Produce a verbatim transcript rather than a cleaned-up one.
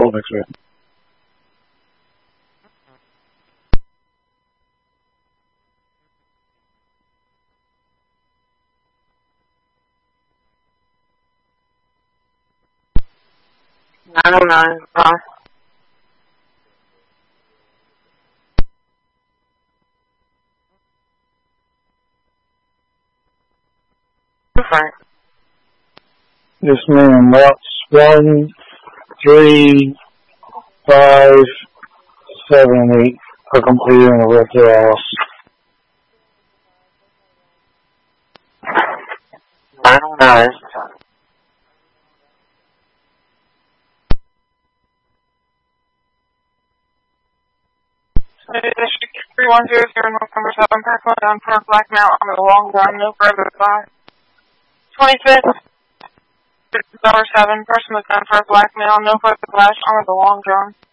Hold next week. nine oh nine, uh, Frank. Yes, ma'am. Routes one, three, five, seven, and eight are completed and the rest are off. nine oh nine. three one zero zero November seven, personal down for Black Mount on the long run, no further advice. twenty-fifth, November seven, personal down for Black Mount, no further flash on the long run.